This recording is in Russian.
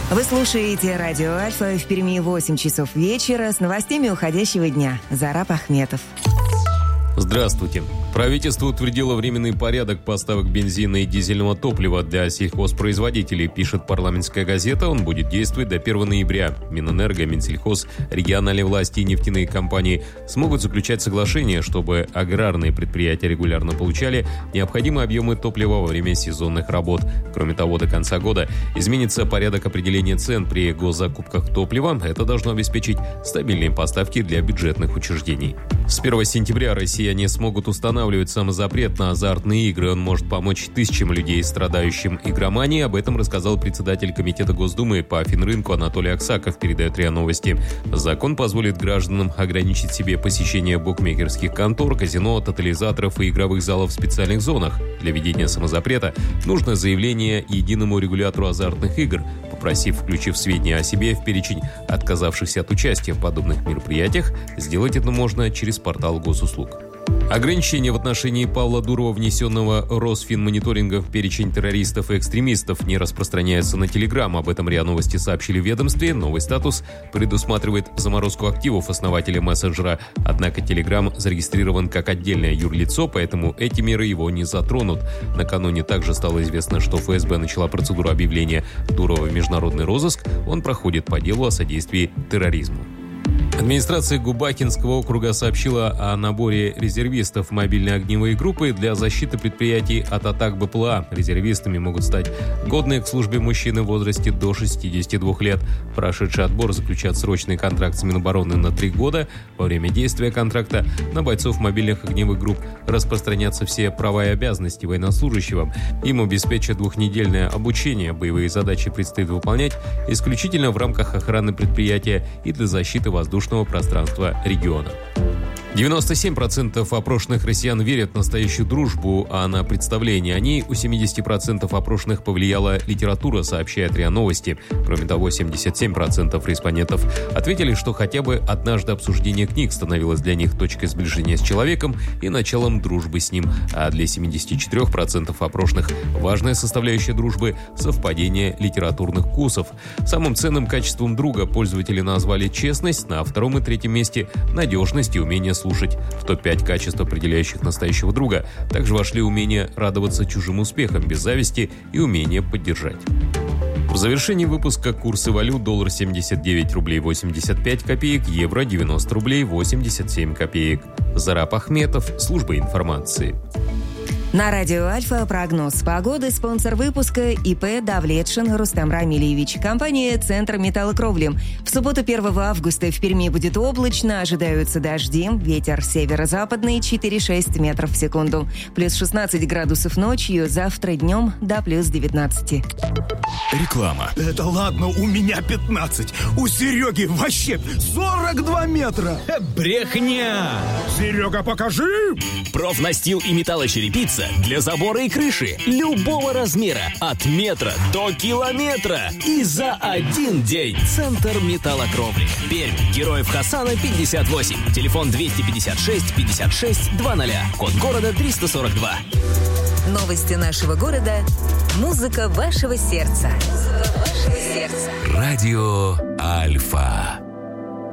Вы слушаете радио «Альфа», в Перми 8 часов вечера с новостями уходящего дня. Зараб Ахметов. Здравствуйте. Правительство утвердило временный порядок поставок бензина и дизельного топлива для сельхозпроизводителей, пишет парламентская газета. Он будет действовать до 1 ноября. Минэнерго, Минсельхоз, региональные власти и нефтяные компании смогут заключать соглашения, чтобы аграрные предприятия регулярно получали необходимые объемы топлива во время сезонных работ. Кроме того, до конца года изменится порядок определения цен при госзакупках топлива. Это должно обеспечить стабильные поставки для бюджетных учреждений. С 1 сентября россияне смогут устанавливать самозапрет на азартные игры. Он может помочь тысячам людей, страдающим игроманией. Об этом рассказал председатель Комитета Госдумы по финрынку Анатолий Аксаков, передает РИА Новости. Закон позволит гражданам ограничить себе посещение букмекерских контор, казино, тотализаторов и игровых залов в специальных зонах. Для ведения самозапрета нужно заявление единому регулятору азартных игр, включив сведения о себе в перечень отказавшихся от участия в подобных мероприятиях. Сделать это можно через портал госуслуг. Ограничение в отношении Павла Дурова, внесенного Росфинмониторингом в перечень террористов и экстремистов, не распространяется на Телеграм. Об этом РИА Новости сообщили в ведомстве. Новый статус предусматривает заморозку активов основателя мессенджера. Однако Телеграм зарегистрирован как отдельное юрлицо, поэтому эти меры его не затронут. Накануне также стало известно, что ФСБ начала процедуру объявления Дурова в международный розыск. Он проходит по делу о содействии терроризму. Администрация Губакинского округа сообщила о наборе резервистов в мобильные огневые группы для защиты предприятий от атак БПЛА. Резервистами могут стать годные к службе мужчины в возрасте до 62 лет. Прошедший отбор заключат срочный контракт с Минобороны на 3 года. Во время действия контракта на бойцов мобильных огневых групп распространятся все права и обязанности военнослужащего. Им обеспечат 2-недельное обучение. Боевые задачи предстоит выполнять исключительно в рамках охраны предприятия и для защиты воздушного пространства региона. 97% опрошенных россиян верят в настоящую дружбу, а на представление о ней у 70% опрошенных повлияла литература, сообщает РИА Новости. Кроме того, 77% респондентов ответили, что хотя бы однажды обсуждение книг становилось для них точкой сближения с человеком и началом дружбы с ним, а для 74% опрошенных важная составляющая дружбы – совпадение литературных вкусов. Самым ценным качеством друга пользователи назвали честность, на втором и третьем месте – надежность и умение слушать. В топ-5 качеств, определяющих настоящего друга, также вошли умение радоваться чужим успехам без зависти и умение поддержать. В завершении выпуска курсы валют: доллар 79 рублей 85 копеек, евро 90 рублей 87 копеек. Зараб Ахметов, служба информации. На радио «Альфа» прогноз погоды. Спонсор выпуска ИП Давлетшин Рустам Рамильевич. Компания «Центр металлокровли». В субботу 1 августа в Перми будет облачно, ожидаются дожди. Ветер северо-западный 4,6 метров в секунду. Плюс 16 градусов ночью, завтра днем до плюс 19. Реклама. Это ладно, у меня 15. У Сереги вообще 42 метра. Брехня! Серега, покажи! Профнастил и металлочерепица для забора и крыши любого размера, от метра до километра. И за один день. Центр металлокровли. Пермь. Героев Хасана 58. Телефон 256 56 00. Код города 342. Новости нашего города. Музыка вашего сердца. Радио Альфа.